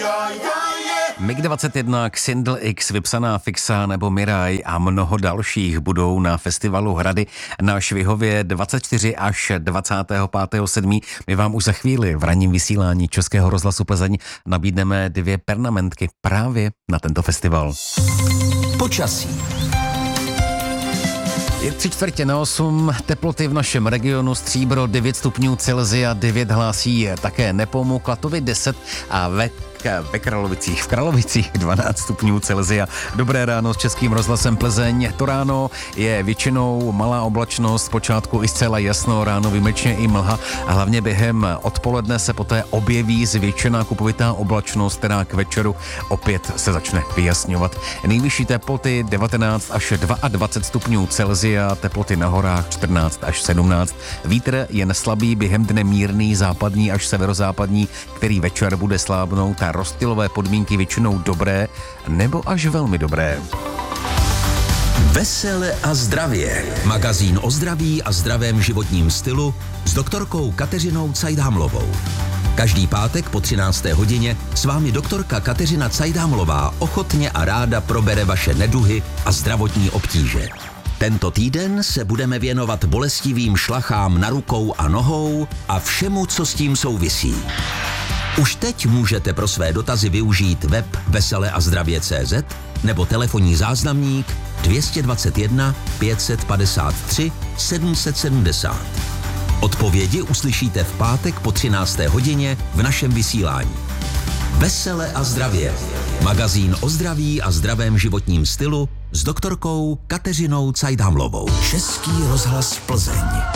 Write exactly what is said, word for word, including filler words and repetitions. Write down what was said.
mig dvacet jedna, Xindl X, Vypsaná fixa nebo Miraj a mnoho dalších budou na festivalu Hrady na Švihově dvacátého čtvrtého až dvacátého pátého sedmého My vám už za chvíli v ranním vysílání Českého rozhlasu Plzeň nabídneme dvě pernamentky právě na tento festival. Počasí. Je tři čtvrtě na osm, teploty v našem regionu, Stříbro devět stupňů Celsia, devět hlásí také Nepomu, Klatovy deset a ve ve Kralovicích, v Kralovicích dvanáct stupňů Celsia. Dobré ráno s Českým rozhlasem Plzeň. To ráno je většinou malá oblačnost, zpočátku i zcela jasno, ráno vymečně i mlha a hlavně během odpoledne se poté objeví zvětšená kupovitá oblačnost, která k večeru opět se začne vyjasňovat. Nejvyšší teploty devatenáct až dvacet dva stupňů Celsia, teploty na horách čtrnáct až sedmnáct. Vítr je neslabý, během dne mírný, západní až severozápadní, který večer bude slábnout a rozptylové podmínky většinou dobré nebo až velmi dobré. Vesele a zdravě. Magazín o zdraví a zdravém životním stylu s doktorkou Kateřinou Cajdhamlovou. Každý pátek po třinácté hodině s vámi doktorka Kateřina Cajdhamlová ochotně a ráda probere vaše neduhy a zdravotní obtíže. Tento týden se budeme věnovat bolestivým šlachám na rukou a nohou a všemu, co s tím souvisí. Už teď můžete pro své dotazy využít web vesele a zdravě tečka cé zet nebo telefonní záznamník dvě dvacet jedna pět padesát tři sedm set sedmdesát. Odpovědi uslyšíte v pátek po třinácté hodině v našem vysílání. Vesele a zdravě. Magazín o zdraví a zdravém životním stylu s doktorkou Kateřinou Cajdhamlovou. Český rozhlas Plzeň.